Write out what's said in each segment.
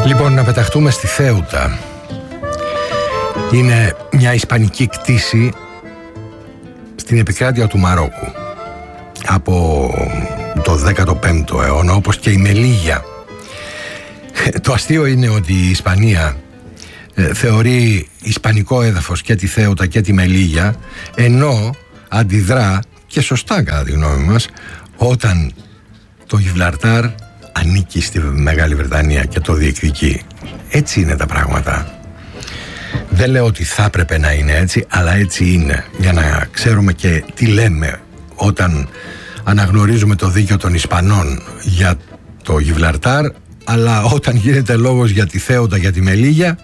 Λοιπόν, να πεταχτούμε στη Θέουτα. Είναι μια ισπανική κτήση στην επικράτεια του Μαρόκου από το 15ο αιώνα, όπως και η Μελίγια. Το αστείο είναι ότι η Ισπανία θεωρεί ισπανικό έδαφος και τη Θέουτα και τη Μελίγια, ενώ αντιδρά, και σωστά κατά τη γνώμη μας, όταν το Γιβραλτάρ ανήκει στη Μεγάλη Βρετανία και το διεκδικεί. Έτσι είναι τα πράγματα. Δεν λέω ότι θα έπρεπε να είναι έτσι, αλλά έτσι είναι, για να ξέρουμε και τι λέμε όταν αναγνωρίζουμε το δίκαιο των Ισπανών για το Γιβραλτάρ, αλλά όταν γίνεται λόγος για τη Θέουτα, για τη Μελίγια.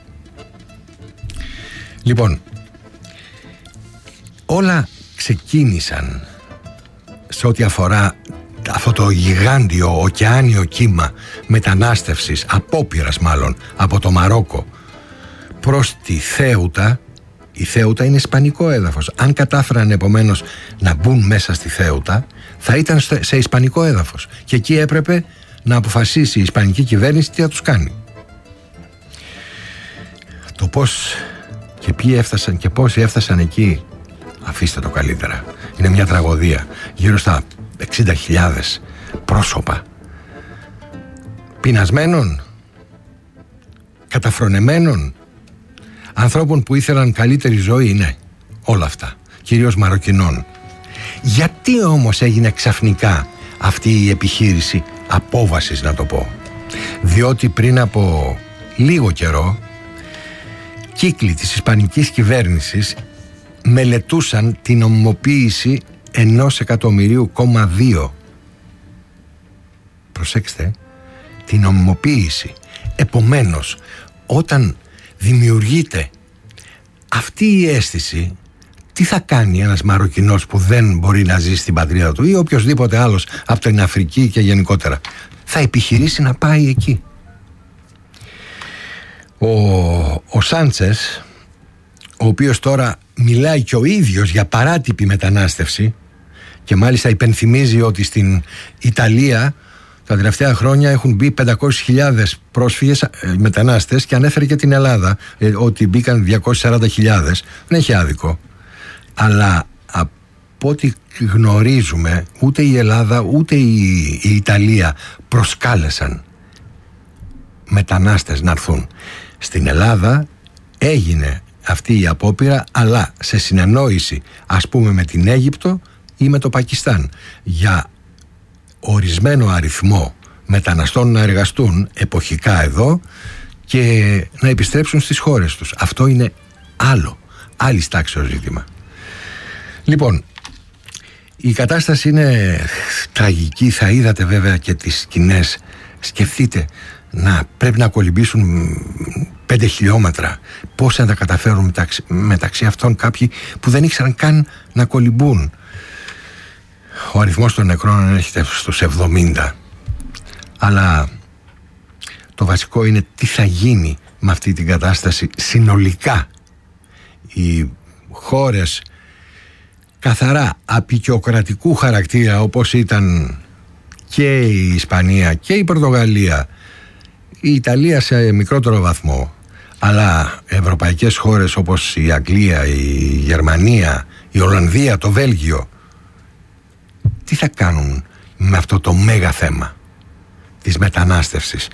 Λοιπόν, όλα ξεκίνησαν σε ό,τι αφορά αυτό το γιγάντιο ωκεάνιο κύμα μετανάστευσης, απόπειρας μάλλον, από το Μαρόκο προς τη Θέουτα. Η Θέουτα είναι ισπανικό έδαφος. Αν κατάφεραν επομένως να μπουν μέσα στη Θέουτα, θα ήταν σε ισπανικό έδαφος, και εκεί έπρεπε να αποφασίσει η ισπανική κυβέρνηση τι θα τους κάνει. Το πώς και ποιοι έφτασαν και πόσοι έφτασαν εκεί, αφήστε το καλύτερα. Είναι μια τραγωδία. Γύρω στα 60.000 πρόσωπα πεινασμένων, καταφρονεμένων, ανθρώπων που ήθελαν καλύτερη ζωή, ναι, όλα αυτά, κυρίως Μαροκινών. Γιατί όμως έγινε ξαφνικά αυτή η επιχείρηση απόβασης, να το πω? Διότι πριν από λίγο καιρό κύκλοι της ισπανικής κυβέρνησης μελετούσαν την νομιμοποίηση 1,2 εκατομμυρίου. Προσέξτε, την νομιμοποίηση. Επομένως, όταν δημιουργείται αυτή η αίσθηση, τι θα κάνει ένας Μαροκινός που δεν μπορεί να ζει στην πατρίδα του, ή οποιοσδήποτε άλλος από την Αφρική και γενικότερα? Θα επιχειρήσει να πάει εκεί. Ο Σάντσες, ο οποίος τώρα μιλάει και ο ίδιος για παράτυπη μετανάστευση, και μάλιστα υπενθυμίζει ότι στην Ιταλία τα τελευταία χρόνια έχουν μπει 500.000 πρόσφυγες μετανάστες, και ανέφερε και την Ελλάδα ότι μπήκαν 240.000. Δεν έχει άδικο, αλλά από ό,τι γνωρίζουμε ούτε η Ελλάδα ούτε η Ιταλία προσκάλεσαν μετανάστες να έρθουν. Στην Ελλάδα έγινε αυτή η απόπειρα, αλλά σε συνεννόηση, ας πούμε, με την Αίγυπτο ή με το Πακιστάν, για ορισμένο αριθμό μεταναστών να εργαστούν εποχικά εδώ και να επιστρέψουν στις χώρες τους. Αυτό είναι άλλη τάξεως ζήτημα. Λοιπόν, η κατάσταση είναι τραγική. Θα είδατε βέβαια και τις σκηνές. Σκεφτείτε, πρέπει να κολυμπήσουν 5 χιλιόμετρα. Πώς θα τα καταφέρουν μεταξύ αυτών κάποιοι που δεν ήξεραν καν να κολυμπούν? Ο αριθμός των νεκρών έρχεται στους 70. Αλλά το βασικό είναι τι θα γίνει με αυτή την κατάσταση συνολικά. Οι χώρες καθαρά απεικιοκρατικού χαρακτήρα, όπως ήταν και η Ισπανία και η Πορτογαλία, η Ιταλία σε μικρότερο βαθμό, αλλά ευρωπαϊκές χώρες όπως η Αγγλία, η Γερμανία, η Ολλανδία, το Βέλγιο, τι θα κάνουν με αυτό το μέγα θέμα της μετανάστευσης?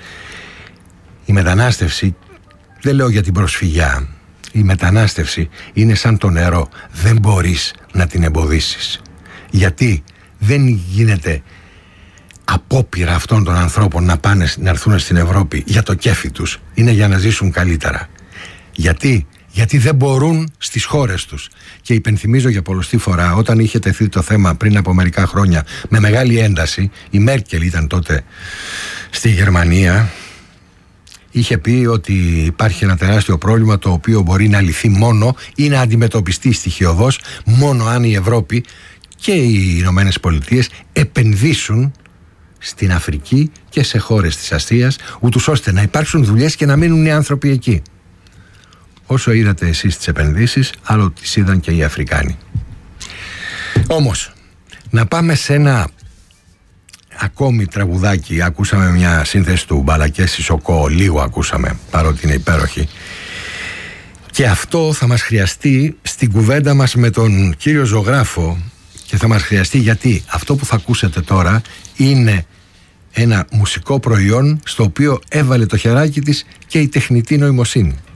Η μετανάστευση, δεν λέω για την προσφυγιά, η μετανάστευση είναι σαν το νερό. Δεν μπορείς να την εμποδίσεις. Γιατί δεν γίνεται απόπειρα αυτών των ανθρώπων να έρθουν στην Ευρώπη για το κέφι τους. Είναι για να ζήσουν καλύτερα. Γιατί δεν μπορούν στις χώρες τους. Και υπενθυμίζω για πολλοστή φορά, όταν είχε τεθεί το θέμα πριν από μερικά χρόνια με μεγάλη ένταση, η Μέρκελ ήταν τότε στη Γερμανία, είχε πει ότι υπάρχει ένα τεράστιο πρόβλημα το οποίο μπορεί να λυθεί μόνο ή να αντιμετωπιστεί στοιχειωδώς μόνο αν η Ευρώπη και οι Ηνωμένες Πολιτείες επενδύσουν στην Αφρική και σε χώρες της Ασίας, ούτως ώστε να υπάρξουν δουλειές και να μείνουν οι άνθρωποι εκεί. Όσο είδατε εσείς τις επενδύσεις, άλλο τις είδαν και οι Αφρικάνοι. Όμως, να πάμε σε ένα ακόμη τραγουδάκι. Ακούσαμε μια σύνθεση του Μπαλακέ Σισοκό, λίγο ακούσαμε, παρότι είναι υπέροχη. Και αυτό θα μας χρειαστεί στην κουβέντα μας με τον κύριο ζωγράφο, και θα μας χρειαστεί γιατί αυτό που θα ακούσετε τώρα είναι ένα μουσικό προϊόν στο οποίο έβαλε το χεράκι της και η τεχνητή νοημοσύνη.